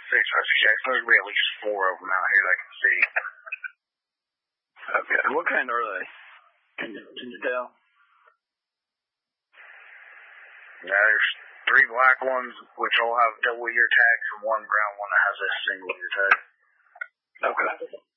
6 by 6 Jackson. There's at least 4 of them out here that I can see. Okay. What kind are they? Can you tell? Now, there's 3 black ones, which all have double ear tags, and 1 brown one that has a single ear tag. Okay.